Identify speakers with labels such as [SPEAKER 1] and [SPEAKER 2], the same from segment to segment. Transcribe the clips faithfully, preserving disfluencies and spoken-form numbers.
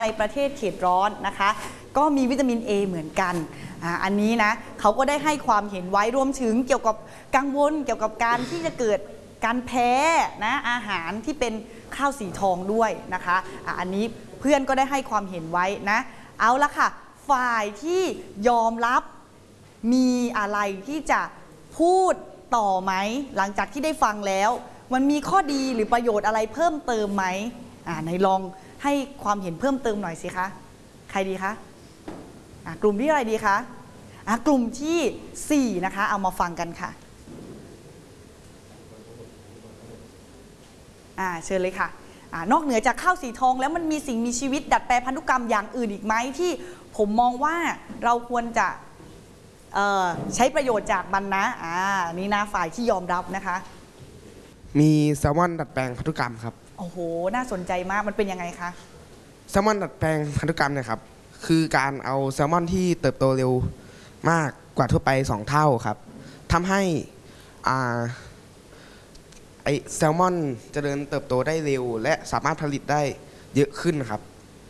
[SPEAKER 1] ในประเทศเขตร้อนนะคะก็มีวิตามิน A เหมือนกันอ่าอันนี้นะเขาก็ได้ให้ความเห็นไว้รวมถึงเกี่ยวกับกังวลเกี่ยวกับการที่จะเกิดการแพ้นะอาหารที่เป็นข้าวสีทองด้วยนะคะอ่าอันนี้เพื่อนก็ได้ให้ความเห็นไว้นะเอาละค่ะฝ่ายที่ยอมรับมีอะไรที่จะพูดต่อไหมหลังจากที่ได้ฟังแล้วมันมีข้อดีหรือประโยชน์อะไรเพิ่มเติมไหมอ่าไหนลองให้ความเห็นเพิ่มเติมหน่อยสิคะใครดีคะอ่ากลุ่มที่อะไรดีคะอ่ากลุ่มที่สี่นะคะเอามาฟังกันค่ะอ่าเชิญเลยค่ะอ่านอกเหนือจากข้าวสีทองแล้วมันมีสิ่งมีชีวิตดัดแปลพันธุกรรมอย่างอื่นอีกไหมที่ผมมองว่าเราควรจะใช้ประโยชน์จากมันนะอ่านี่นะฝ่ายที่ยอมรับนะคะ
[SPEAKER 2] มีแซลมอนดัดแปลงพันธุกรรมครับ
[SPEAKER 1] โอ้โหน่าสนใจมากมันเป็นยังไงคะ
[SPEAKER 2] แซลมอนดัดแปลงพันธุกรรมเนี่ยครับคือการเอาแซลมอนที่เติบโตเร็วมากกว่าทั่วไปสองเท่าครับทำให้อ่าไอแซลมอนเจริญเติบโตได้เร็วและสามารถผลิตได้เยอะขึ้นครับ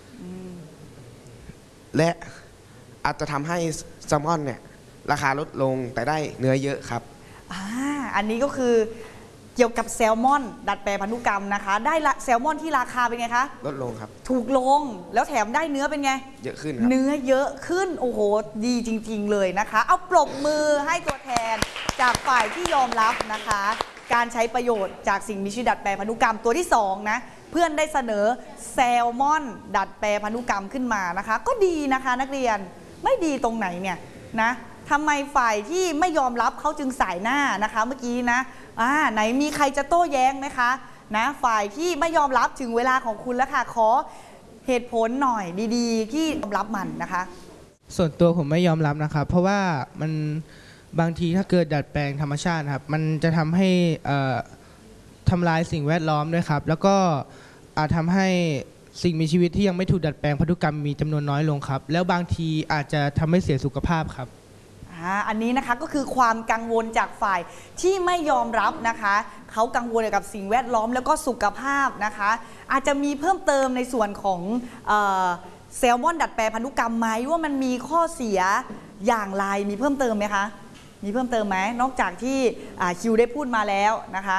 [SPEAKER 2] และอาจจะทำให้แซลมอนเนี่ยราคาลดลงแต่ได้เนื้อเยอะครับ
[SPEAKER 1] อ่าอันนี้ก็คือเกี่ยวกับแซลมอนดัดแปลงพันธุกรรมนะคะได้แซลมอนที่ราคาเป็นไงคะ
[SPEAKER 2] ลดลงครับ
[SPEAKER 1] ถูกลงแล้วแถมได้เนื้อเป็นไง
[SPEAKER 2] เยอะขึ้นครับ
[SPEAKER 1] เนื้อเยอะขึ้นโอ้โหดีจริงๆเลยนะคะเอาปรบมือให้ตัวแทนจากฝ่ายที่ยอมรับนะคะการใช้ประโยชน์จากสิ่งมีชีวิตดัดแปลงพันธุกรรมตัวที่สองนะเพื่อนได้เสนอแซลมอนดัดแปลงพันธุกรรมขึ้นมานะคะก็ดีนะคะนักเรียนไม่ดีตรงไหนเนี่ยนะทำไมฝ่ายที่ไม่ยอมรับเขาจึงสายหน้านะคะเมื่อกี้นะอ่าไหนมีใครจะโต้แย้งไหมคะนะฝ่ายที่ไม่ยอมรับถึงเวลาของคุณแล้วค่ะขอเหตุผลหน่อยดีๆที่ยอมรับมันนะคะ
[SPEAKER 3] ส่วนตัวผมไม่ยอมรับนะครับเพราะว่ามันบางทีถ้าเกิดดัดแปลงธรรมชาติครับมันจะทำให้ทำลายสิ่งแวดล้อมด้วยครับแล้วก็อาจทำให้สิ่งมีชีวิตที่ยังไม่ถูกดัดแปลงพันธุกรรมมีจำนวนน้อยลงครับแล้วบางทีอาจจะทำให้เสียสุขภาพครับ
[SPEAKER 1] อันนี้นะคะก็คือความกังวลจากฝ่ายที่ไม่ยอมรับนะคะเขากังวลเกี่ยวกับสิ่งแวดล้อมแล้วก็สุขภาพนะคะอาจจะมีเพิ่มเติมในส่วนของแซลมอนดัดแปลงพันธุกรรมไหมว่ามันมีข้อเสียอย่างไรมีเพิ่มเติมไหมคะมีเพิ่มเติมไหมนอกจากที่คิวได้พูดมาแล้วนะคะ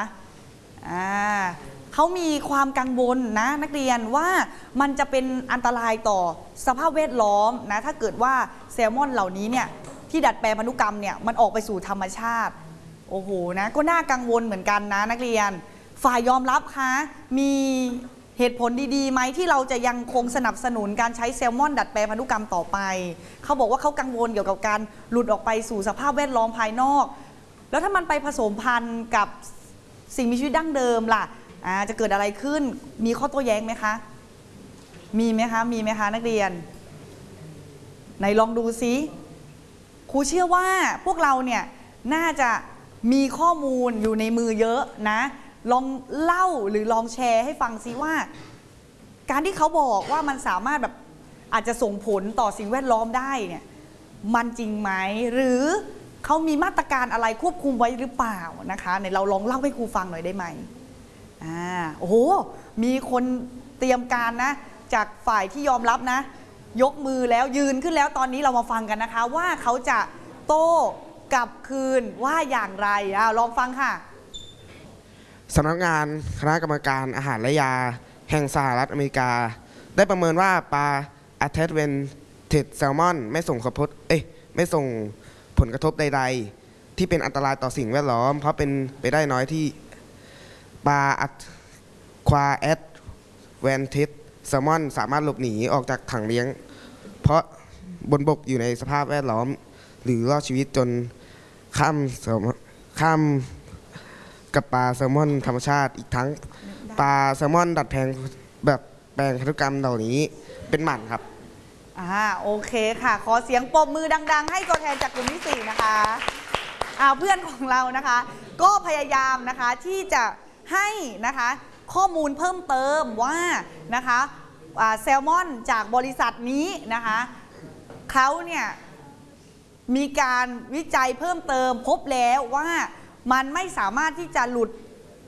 [SPEAKER 1] เขามีความกังวลนะนักเรียนว่ามันจะเป็นอันตรายต่อสภาพแวดล้อมนะถ้าเกิดว่าแซลมอนเหล่านี้เนี่ยที่ดัดแปลงพันธุกรรมเนี่ยมันออกไปสู่ธรรมชาติโอ้โหนะก็น่ากังวลเหมือนกันนะนักเรียนฝ่ายยอมรับคะมีเหตุผลดีๆไหมที่เราจะยังคงสนับสนุนการใช้แซลมอนดัดแปลงพันธุกรรมต่อไปเขาบอกว่าเขากังวลเกี่ยวกับการหลุดออกไปสู่สภาพแวดล้อมภายนอกแล้วถ้ามันไปผสมพันธุ์กับสิ่งมีชีวิตดั้งเดิมล่ะจะเกิดอะไรขึ้นมีข้อโต้แย้งไหมคะมีไหมคะมีไหมคะนักเรียนไหนลองดูซิครูเชื่อว่าพวกเราเนี่ยน่าจะมีข้อมูลอยู่ในมือเยอะนะลองเล่าหรือลองแชร์ให้ฟังซิว่าการที่เขาบอกว่ามันสามารถแบบอาจจะส่งผลต่อสิ่งแวดล้อมได้เนี่ยมันจริงไหมหรือเขามีมาตรการอะไรควบคุมไว้หรือเปล่านะคะในเราลองเล่าให้ครูฟังหน่อยได้ไหมอ่าโอ้โหมีคนเตรียมการนะจากฝ่ายที่ยอมรับนะยกมือแล้วยืนขึ้นแล้วตอนนี้เรามาฟังกันนะคะว่าเขาจะโต้กลับคืนว่าอย่างไรอ่าลองฟังค่ะ
[SPEAKER 2] สำนักงานคณะกรรมการอาหารและยาแห่งสหรัฐอเมริกาได้ประเมินว่าปลาอะแทดเวนเทดแซลมอนไม่ส่งผลเอ๊ะไม่ส่งผลกระทบใดๆที่เป็นอันตรายต่อสิ่งแวดล้อมเพราะเป็นไปได้น้อยที่ปลาอะควาแอดแวนเทดแซลมอนสามารถหลบหนีออกจากถังเลี้ยงเพราะบนบกอยู่ในสภาพแวดล้อมหรือรอดชีวิตจนข้ามข้ามกับปลาแซลมอนธรรมชาติอีกทั้งปลาแซลมอนดัดแปลงแบบแปลงพันธุกรรมเหล่านี้เป็นหมันครับ
[SPEAKER 1] อ่าโอเคค่ะขอเสียงปรบมือดังๆให้ตัวแทนจากกลุ่มที่สี่นะคะอ่าเพื่อนของเรานะคะก็พยายามนะคะที่จะให้นะคะข้อมูลเพิ่มเติมว่านะคะแซลมอนจากบริษัทนี้นะคะเขาเนี่ยมีการวิจัยเพิ่มเติมพบแล้วว่ามันไม่สามารถที่จะหลุด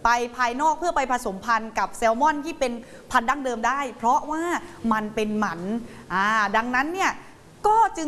[SPEAKER 1] ไปภายนอกเพื่อไปผสมพันธุ์กับแซลมอนที่เป็นพันธุ์ดั้งเดิมได้ เพราะว่ามันเป็นหมันอ่าดังนั้นเนี่ยก็จึง